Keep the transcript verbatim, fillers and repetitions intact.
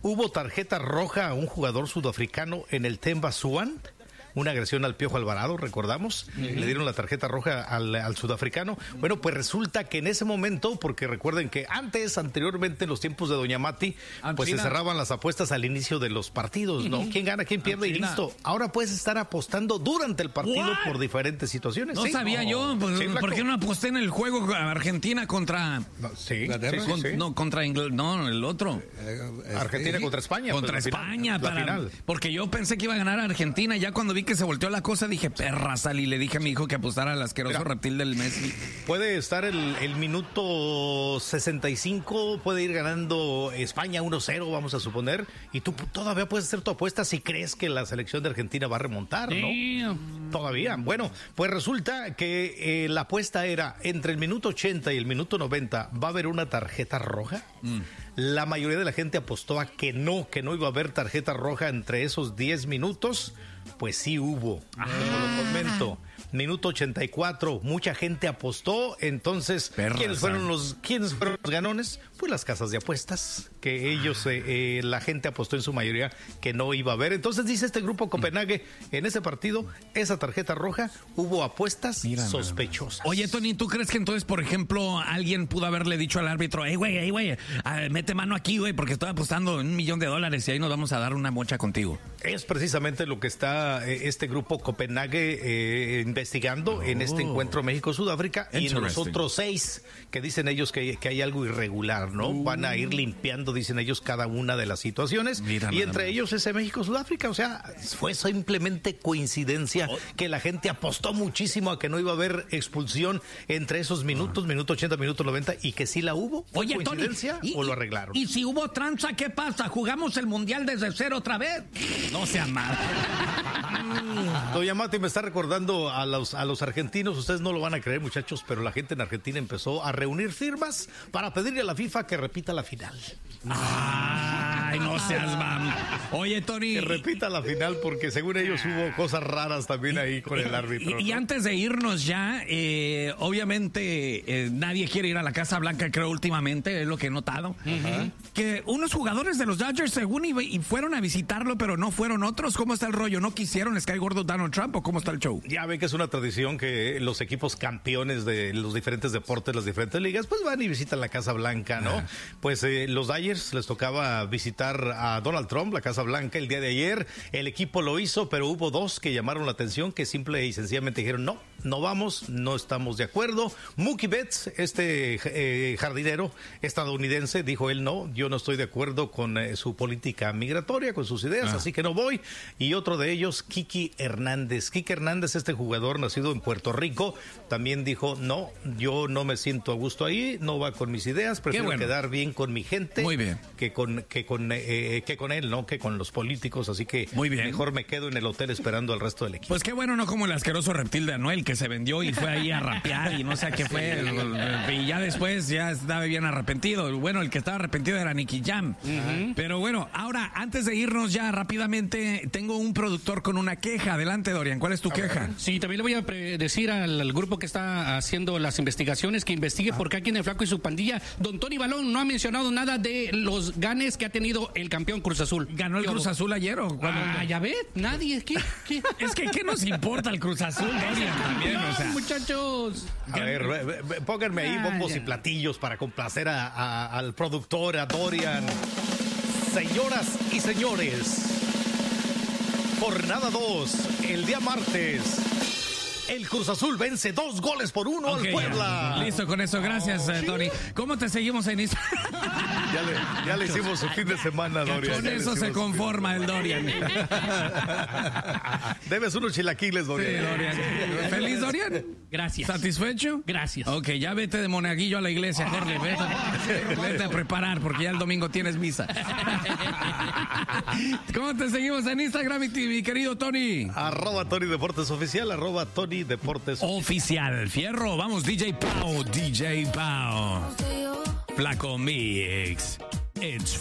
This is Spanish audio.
Hubo tarjeta roja a un jugador sudafricano en el Temba Swan. Una agresión al Piojo Alvarado, recordamos, uh-huh. Le dieron la tarjeta roja al, al sudafricano. Bueno, pues resulta que en ese momento, porque recuerden que antes, anteriormente, en los tiempos de Doña Mati, Anchina. Pues se cerraban las apuestas al inicio de los partidos, ¿no? Uh-huh. ¿Quién gana, quién pierde? Anchina. Y listo. Ahora puedes estar apostando durante el partido What? por diferentes situaciones. No ¿sí? sabía oh. yo, pues, sí, ¿por qué no aposté en el juego Argentina contra... No, sí, sí, con, sí. No, contra Ingl... no, el otro. Eh, Argentina sí. contra España. Contra pues, España, final, para... final. Porque yo pensé que iba a ganar Argentina, ya cuando vi que se volteó la cosa, dije, perra, sal, y le dije a mi hijo que apostara al asqueroso Mira, reptil del Messi. Puede estar el, el minuto sesenta y cinco, puede ir ganando España uno cero, vamos a suponer, y tú todavía puedes hacer tu apuesta si crees que la selección de Argentina va a remontar, ¿no? Damn. Todavía. Bueno, pues resulta que eh, la apuesta era entre el minuto ochenta y el minuto noventa, ¿va a haber una tarjeta roja? Mm. La mayoría de la gente apostó a que no, que no iba a haber tarjeta roja entre esos diez minutos. Pues sí hubo, ah. como lo comento. Minuto ochenta y cuatro, mucha gente apostó. Entonces, Perra, ¿quiénes fueron los quiénes fueron los ganones? Pues las casas de apuestas, que ellos, eh, eh, la gente apostó en su mayoría que no iba a haber. Entonces dice este grupo Copenhague, en ese partido, esa tarjeta roja, hubo apuestas Mira, sospechosas. Oye, Tony, ¿tú crees que entonces, por ejemplo, alguien pudo haberle dicho al árbitro, hey, güey, hey, güey, mete mano aquí, güey, porque estoy apostando un millón de dólares y ahí nos vamos a dar una mocha contigo? Es precisamente lo que está eh, este grupo Copenhague eh, investigando oh. en este encuentro México-Sudáfrica y en los otros seis que dicen ellos que, que hay algo irregular, ¿no? Uh. Van a ir limpiando, dicen ellos, cada una de las situaciones. Mira, y entre más. ellos ese México-Sudáfrica. O sea, fue simplemente coincidencia oh. que la gente apostó muchísimo a que no iba a haber expulsión entre esos minutos, uh. minuto ochenta, minuto noventa, y que sí la hubo. ¿Fue Oye, coincidencia Tony, y, o lo arreglaron? Y si hubo tranza, ¿qué pasa? ¿Jugamos el Mundial desde cero otra vez? No sea mal. Doña Mati me está recordando a los, a los argentinos, ustedes no lo van a creer, muchachos, pero la gente en Argentina empezó a reunir firmas para pedirle a la FIFA que repita la final. Ay, no seas mam. Oye, Tony. Que repita la final porque según ellos hubo cosas raras también ahí con el árbitro. Y, y, y antes de irnos ya, eh, obviamente eh, nadie quiere ir a la Casa Blanca, creo últimamente, es lo que he notado. Uh-huh. Que unos jugadores de los Dodgers según y, y fueron a visitarlo, pero no fueron otros. ¿Cómo está el rollo? ¿No quisieron? ¿Les cae gordo Donald Trump o cómo está el show? Ya ven que es una tradición que los equipos campeones de los diferentes deportes, las diferentes ligas, pues van y visitan la Casa Blanca, ¿no? Uh-huh. Pues eh, los Dodgers les tocaba visitar a Donald Trump, la Casa Blanca, el día de ayer. El equipo lo hizo, pero hubo dos que llamaron la atención, que simple y sencillamente dijeron, no, no vamos, no estamos de acuerdo. Mookie Betts, este eh, jardinero estadounidense, dijo él, no, yo no estoy de acuerdo con eh, su política migratoria, con sus ideas, ah. así que no voy. Y otro de ellos, Kiki Hernández. Kiki Hernández, este jugador nacido en Puerto Rico, también dijo, no, yo no me siento a gusto ahí, no va con mis ideas, prefiero bueno. quedar bien con mi gente. Muy bien. Que con, que con, eh, que con él, ¿no? Que con los políticos, así que Muy bien. mejor me quedo en el hotel esperando al resto del equipo. Pues qué bueno, no como el asqueroso reptil de Anuel que se vendió y fue ahí a rapear y no sé a qué fue. Y ya después ya estaba bien arrepentido. Bueno, el que estaba arrepentido era Nicky Jam. Uh-huh. Pero bueno, ahora, antes de irnos ya rápidamente, tengo un productor con una queja. Adelante, Dorian, ¿cuál es tu a queja? Ver. Sí, también le voy a pre- decir al, al grupo que está haciendo las investigaciones que investigue ah. por qué aquí en el Flaco y su pandilla, don Tony Balón no ha mencionado nada de los ganes que ha tenido el campeón Cruz Azul. ¿Ganó el Cruz Azul ayer o cuando? Ah, ya ves, nadie. ¿Qué, qué? Es que, ¿qué nos importa el Cruz Azul, Dorian? También, no, o sea. muchachos. A ver, pónganme ahí bombos ah, y platillos para complacer a, a, al productor, a Dorian. Señoras y señores, jornada dos, el día martes. El Cruz Azul vence dos goles por uno okay, al Puebla. Ya. Listo con eso, gracias, oh, Tony. ¿Cómo te seguimos en Instagram? Ya le, ya le hicimos su fin de semana, Dorian. Con eso se conforma el Dorian. Debes unos chilaquiles, Dorian. Sí, Dorian. ¿Feliz, Dorian? Gracias. ¿Satisfecho? Gracias. Ok, ya vete de monaguillo a la iglesia, Jorge. Vete, vete a preparar porque ya el domingo tienes misa. ¿Cómo te seguimos en Instagram, mi, mi querido Tony? Arroba Tony Deportes Oficial, arroba Tony Deportes Oficial. Fierro, vamos, D J Pau, D J Pau. Flaco Mix. It's